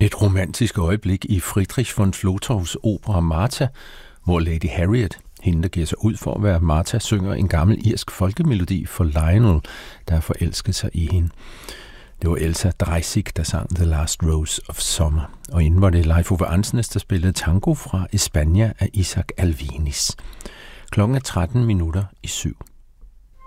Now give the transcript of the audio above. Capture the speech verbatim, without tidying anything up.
Et romantisk øjeblik i Friedrich von Flotows opera Martha, hvor Lady Harriet, hende der giver sig ud for at være Martha, synger en gammel irsk folkemelodi for Lionel, der er forelsket sig i hende. Det var Elsa Dreisig, der sang The Last Rose of Summer, og inden var det Leif Ove Ansnes, der spillede tango fra España af Isaac Alvinis. Klokken er tretten minutter i syv.